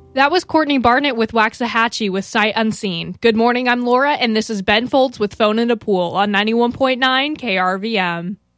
That was Courtney Barnett with Waxahachie with Sight Unseen. Good morning, I'm Laura, and this is Ben Folds with Phone in a Pool on 91.9 KRVM.